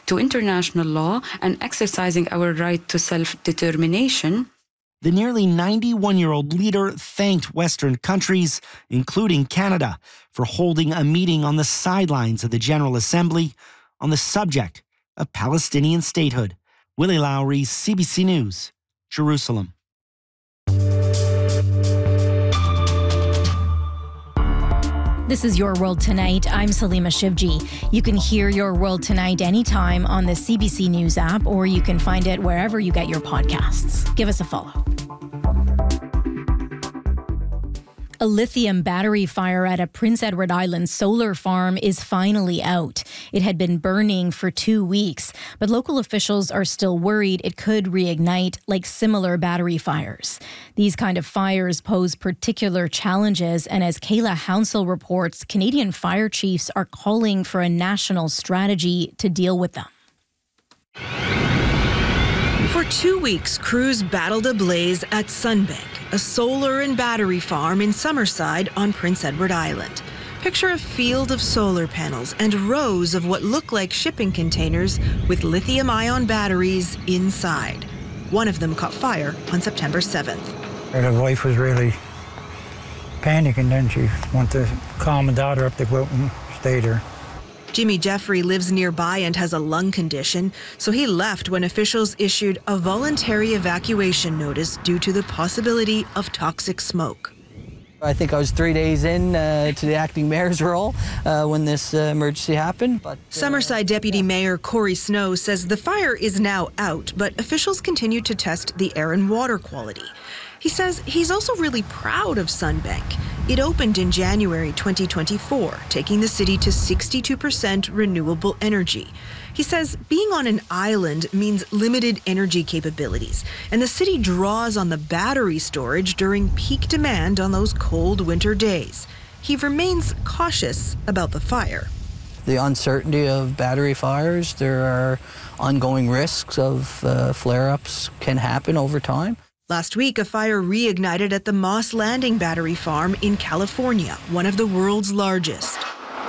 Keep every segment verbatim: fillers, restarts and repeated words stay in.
to international law and exercising our right to self-determination. The nearly ninety-one-year-old leader thanked Western countries, including Canada, for holding a meeting on the sidelines of the General Assembly on the subject of Palestinian statehood. Willie Lowry, C B C News, Jerusalem. This is Your World Tonight. I'm Salima Shivji. You can hear Your World Tonight anytime on the C B C News app, or you can find it wherever you get your podcasts. Give us a follow. A lithium battery fire at a Prince Edward Island solar farm is finally out. It had been burning for two weeks, but local officials are still worried it could reignite like similar battery fires. These kind of fires pose particular challenges, and as Kayla Hounsell reports, Canadian fire chiefs are calling for a national strategy to deal with them. For two weeks, crews battled a blaze at Sunbank, a solar and battery farm in Summerside on Prince Edward Island. Picture a field of solar panels and rows of what look like shipping containers with lithium-ion batteries inside. One of them caught fire on September seventh. The wife was really panicking, then she wanted to calm my daughter up to go out and stay there. Jimmy Jeffrey lives nearby and has a lung condition, so he left when officials issued a voluntary evacuation notice due to the possibility of toxic smoke. I think I was three days in uh, to the acting mayor's role uh, when this uh, emergency happened. But uh, Summerside Deputy yeah. Mayor Corey Snow says the fire is now out, but officials continue to test the air and water quality. He says he's also really proud of Sunbank. It opened in January twenty twenty-four, taking the city to sixty-two percent renewable energy. He says being on an island means limited energy capabilities, and the city draws on the battery storage during peak demand on those cold winter days. He remains cautious about the fire. The uncertainty of battery fires, there are ongoing risks of uh, flare-ups can happen over time. Last week, a fire reignited at the Moss Landing Battery Farm in California, one of the world's largest.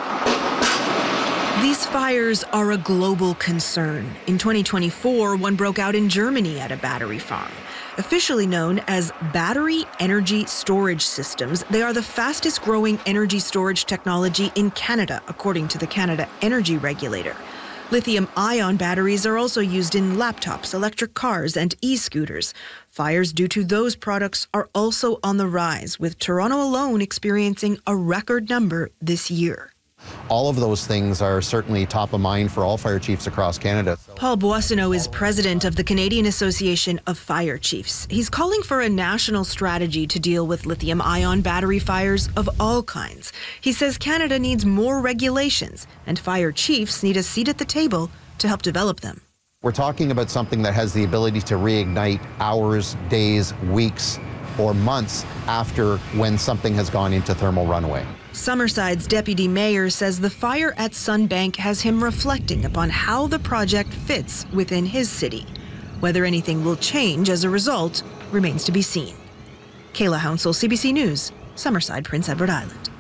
These fires are a global concern. In twenty twenty-four, one broke out in Germany at a battery farm. Officially known as battery energy storage systems, they are the fastest growing energy storage technology in Canada, according to the Canada Energy Regulator. Lithium-ion batteries are also used in laptops, electric cars, and e-scooters. Fires due to those products are also on the rise, with Toronto alone experiencing a record number this year. All of those things are certainly top of mind for all fire chiefs across Canada. Paul Boissonneau is president of the Canadian Association of Fire Chiefs. He's calling for a national strategy to deal with lithium-ion battery fires of all kinds. He says Canada needs more regulations, and fire chiefs need a seat at the table to help develop them. We're talking about something that has the ability to reignite hours, days, weeks, or months after when something has gone into thermal runaway. Summerside's deputy mayor says the fire at Sunbank has him reflecting upon how the project fits within his city. Whether anything will change as a result remains to be seen. Kayla Hounsell, C B C News, Summerside, Prince Edward Island.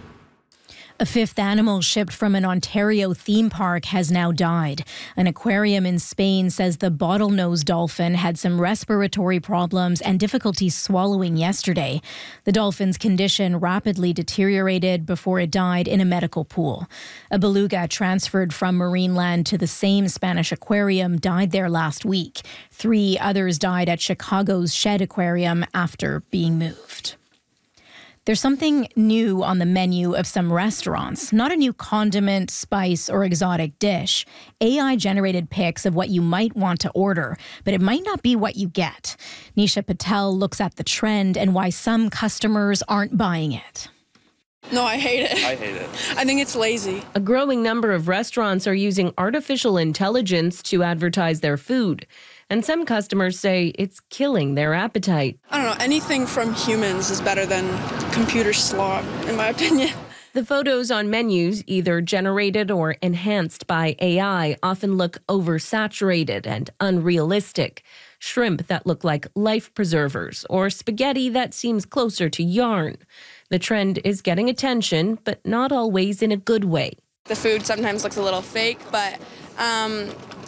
A fifth animal shipped from an Ontario theme park has now died. An aquarium in Spain says the bottlenose dolphin had some respiratory problems and difficulty swallowing yesterday. The dolphin's condition rapidly deteriorated before it died in a medical pool. A beluga transferred from Marineland to the same Spanish aquarium died there last week. Three others died at Chicago's Shed Aquarium after being moved. There's something new on the menu of some restaurants. Not a new condiment, spice, or exotic dish. A I-generated pics of what you might want to order, but it might not be what you get. Nisha Patel looks at the trend and why some customers aren't buying it. No, I hate it. I hate it. I think it's lazy. A growing number of restaurants are using artificial intelligence to advertise their food. And some customers say it's killing their appetite. I don't know, anything from humans is better than computer slop, in my opinion. The photos on menus, either generated or enhanced by A I, often look oversaturated and unrealistic. Shrimp that look like life preservers, or spaghetti that seems closer to yarn. The trend is getting attention, but not always in a good way. The food sometimes looks a little fake, but um,